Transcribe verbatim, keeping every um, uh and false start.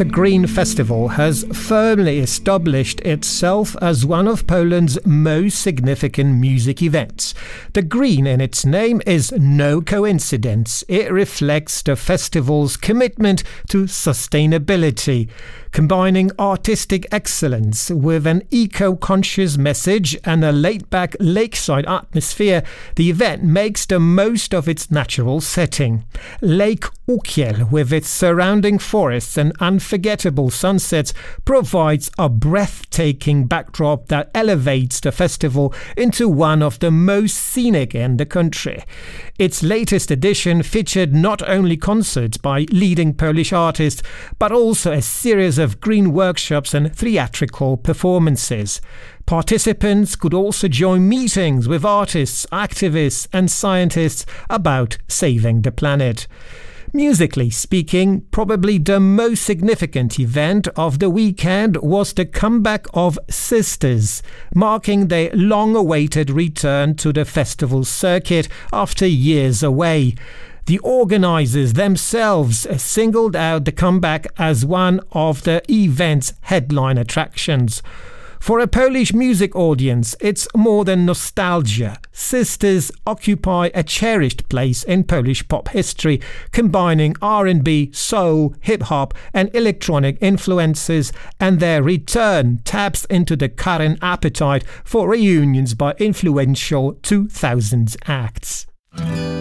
the Green Festival has firmly established itself as one of Poland's most significant music events. The green in its name is no coincidence. It reflects the festival's commitment to sustainability. Combining artistic excellence with an eco-conscious message and a laid-back lakeside atmosphere, the event makes the most of its natural setting. Lake Ukiel, with its surrounding forests and unforgettable sunsets, provides a breathtaking backdrop that elevates the festival into one of the most scenic in the country. Its latest edition featured not only concerts by leading Polish artists, but also a series of green workshops and theatrical performances. Participants could also join meetings with artists, activists and scientists about saving the planet. Musically speaking, probably the most significant event of the weekend was the comeback of Sisters, marking their long-awaited return to the festival circuit after years away. The organizers themselves singled out the comeback as one of the event's headline attractions. For a Polish music audience, it's more than nostalgia. Sisters occupy a cherished place in Polish pop history, combining R and B, soul, hip-hop and electronic influences, and their return taps into the current appetite for reunions by influential two thousands acts.